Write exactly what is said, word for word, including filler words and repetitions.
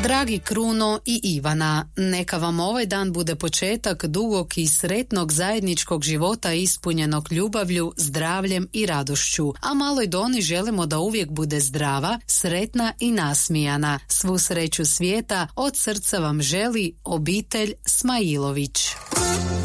Dragi Kruno i Ivana, neka vam ovaj dan bude početak dugog i sretnog zajedničkog života ispunjenog ljubavlju, zdravljem i radošću, a maloj Doni želimo da uvijek bude zdrava, sretna i nasmijana. Svu sreću svijeta od srca vam želi obitelj Smailović.